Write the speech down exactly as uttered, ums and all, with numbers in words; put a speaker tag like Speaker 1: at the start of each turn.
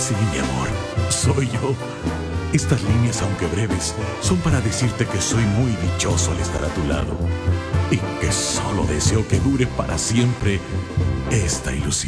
Speaker 1: Sí, mi amor, soy yo. Estas líneas, aunque breves, son para decirte que soy muy dichoso al estar a tu lado y que solo deseo que dure para siempre esta ilusión.